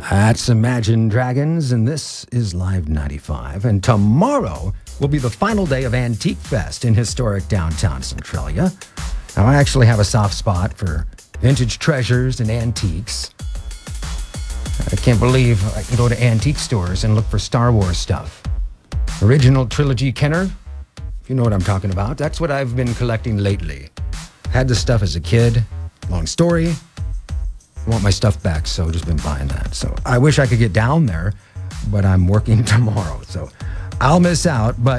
That's Imagine Dragons, and this is Live 95. And tomorrow will be the final day of Antique Fest in historic downtown Centralia. Now, I actually have a soft spot for vintage treasures and antiques. I can't believe I can go to antique stores and look for Star Wars stuff. Original trilogy Kenner, if you know what I'm talking about. That's what I've been collecting lately. Had this stuff as a kid. Long story. I want my stuff back, so just been buying that. So I wish I could get down there, but I'm working tomorrow, so I'll miss out. But